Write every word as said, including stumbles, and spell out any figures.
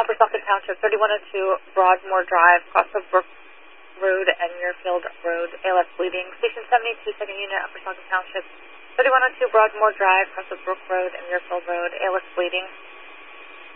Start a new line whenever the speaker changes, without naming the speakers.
Upper Saukett Township, thirty-one oh two Broadmoor Drive, across the Brook Road and Muirfield Road, A L S bleeding. Station seventy-two, second unit, Upper Saukett Township, thirty-one oh two Broadmoor Drive, across the Brook Road and Muirfield Road, A L S bleeding.